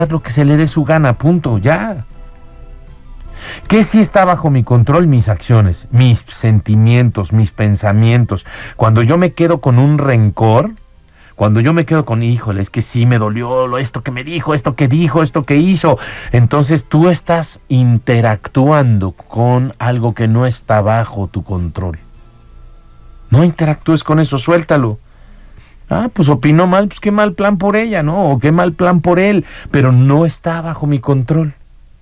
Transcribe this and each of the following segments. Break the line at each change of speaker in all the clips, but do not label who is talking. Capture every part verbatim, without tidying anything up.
lo que se le dé su gana, punto, ya. ¿Qué sí está bajo mi control? Mis acciones, mis sentimientos, mis pensamientos. Cuando yo me quedo con un rencor, cuando yo me quedo con, híjole, es que sí me dolió lo, esto que me dijo, esto que dijo, esto que hizo, entonces tú estás interactuando con algo que no está bajo tu control. No interactúes con eso, suéltalo. Ah, pues opinó mal, pues qué mal plan por ella, ¿no? O qué mal plan por él, pero no está bajo mi control.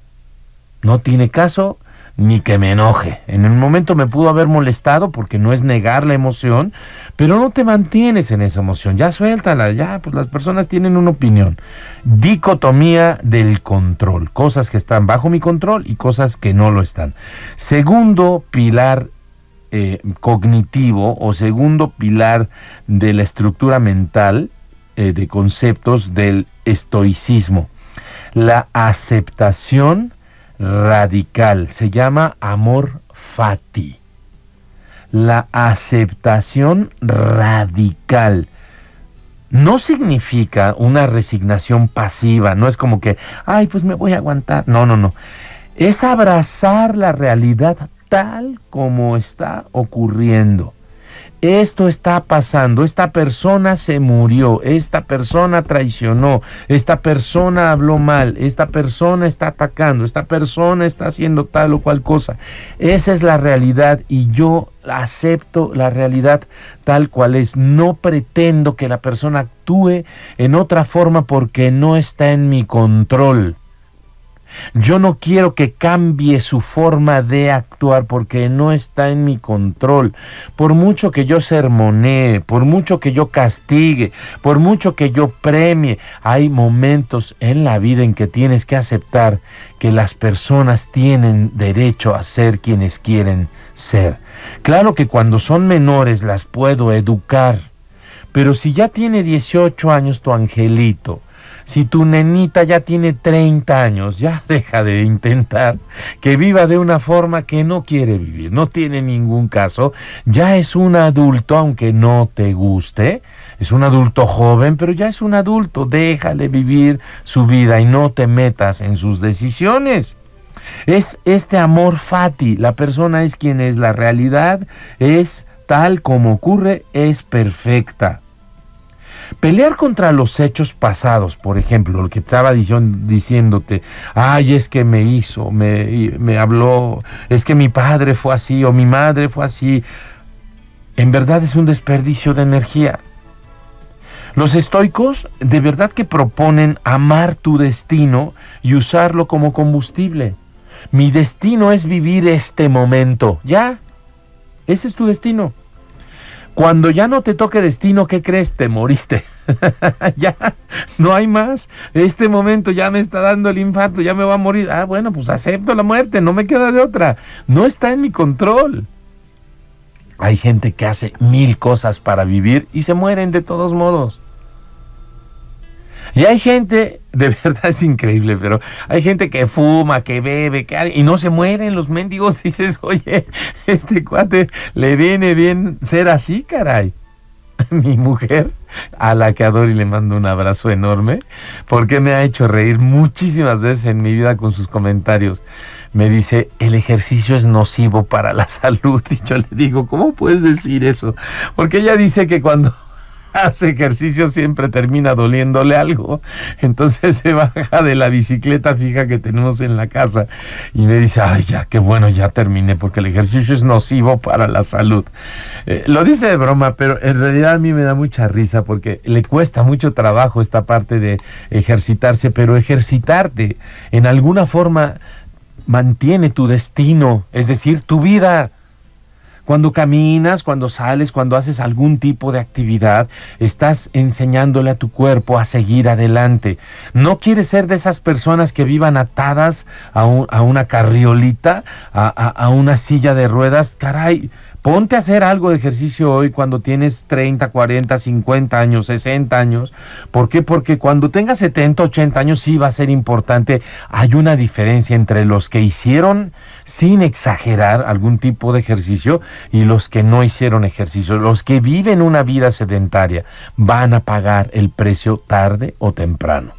No tiene caso ni que me enoje. En el momento me pudo haber molestado porque no es negar la emoción, pero no te mantienes en esa emoción. Ya suéltala, ya, pues las personas tienen una opinión. Dicotomía del control. Cosas que están bajo mi control y cosas que no lo están. Segundo pilar eh, cognitivo o segundo pilar de la estructura mental eh, de conceptos del estoicismo. La aceptación radical, se llama amor fati. La aceptación radical no significa una resignación pasiva, no es como que, ay, pues me voy a aguantar. No, no, no. Es abrazar la realidad tal como está ocurriendo. Esto está pasando, esta persona se murió, esta persona traicionó, esta persona habló mal, esta persona está atacando, esta persona está haciendo tal o cual cosa. Esa es la realidad y yo acepto la realidad tal cual es. No pretendo que la persona actúe en otra forma porque no está en mi control. Yo no quiero que cambie su forma de actuar porque no está en mi control. Por mucho que yo sermonee, por mucho que yo castigue, por mucho que yo premie, hay momentos en la vida en que tienes que aceptar que las personas tienen derecho a ser quienes quieren ser. Claro que cuando son menores las puedo educar, pero si ya tiene dieciocho años tu angelito, si tu nenita ya tiene treinta años, ya deja de intentar que viva de una forma que no quiere vivir, no tiene ningún caso, ya es un adulto, aunque no te guste, es un adulto joven, pero ya es un adulto, déjale vivir su vida y no te metas en sus decisiones. Es este amor fati, la persona es quien es, la realidad es tal como ocurre, es perfecta. Pelear contra los hechos pasados, por ejemplo, lo que estaba diciéndote, ay, es que me hizo, me, me habló, es que mi padre fue así o mi madre fue así, en verdad es un desperdicio de energía. Los estoicos de verdad que proponen amar tu destino y usarlo como combustible. Mi destino es vivir este momento, ya, ese es tu destino. Cuando ya no te toque destino, ¿qué crees? Te moriste. Ya, no hay más. Este momento ya me está dando el infarto, ya me va a morir. Ah, bueno, pues acepto la muerte, no me queda de otra. No está en mi control. Hay gente que hace mil cosas para vivir y se mueren de todos modos. Y hay gente, de verdad es increíble, pero hay gente que fuma, que bebe, que y no se mueren los mendigos. Dices, oye, este cuate le viene bien ser así, caray. Mi mujer, a la que adoro y le mando un abrazo enorme, porque me ha hecho reír muchísimas veces en mi vida con sus comentarios. Me dice, el ejercicio es nocivo para la salud. Y yo le digo, ¿cómo puedes decir eso? Porque ella dice que cuando hace ejercicio siempre termina doliéndole algo, entonces se baja de la bicicleta fija que tenemos en la casa y me dice, ay, ya, qué bueno, ya terminé, porque el ejercicio es nocivo para la salud. Eh, lo dice de broma, pero en realidad a mí me da mucha risa porque le cuesta mucho trabajo esta parte de ejercitarse, pero ejercitarte en alguna forma mantiene tu destino, es decir, tu vida. Cuando caminas, cuando sales, cuando haces algún tipo de actividad, estás enseñándole a tu cuerpo a seguir adelante. No quieres ser de esas personas que vivan atadas a, un, a una carriolita, a, a, a una silla de ruedas. Caray, ponte a hacer algo de ejercicio hoy cuando tienes treinta, cuarenta, cincuenta años, sesenta años. ¿Por qué? Porque cuando tengas setenta, ochenta años sí va a ser importante. Hay una diferencia entre los que hicieron, sin exagerar, algún tipo de ejercicio y los que no hicieron ejercicio. Los que viven una vida sedentaria van a pagar el precio tarde o temprano.